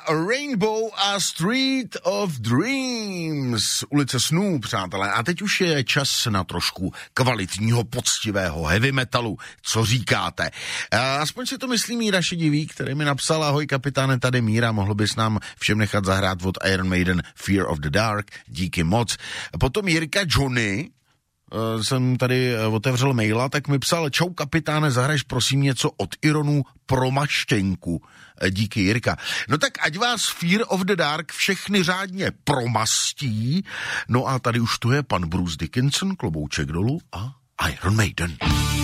Rainbow a Street of Dreams, ulice snů, přátelé. A teď už je čas na trošku kvalitního, poctivého heavy metalu. Co říkáte? Aspoň si to myslí Míra Šedivý, který mi napsal: ahoj kapitáne, tady Míra, mohl bys nám všem nechat zahrát od Iron Maiden Fear of the Dark? Díky moc. Potom Jirka Johnny, jsem tady otevřel maila, tak mi psal: čau kapitáne, zahraješ prosím něco od Ironů pro maštěnku. Díky, Jirka. No tak ať vás Fear of the Dark všechny řádně promastí. No a tady už tu je pan Bruce Dickinson, klobouček dolů a Iron Maiden.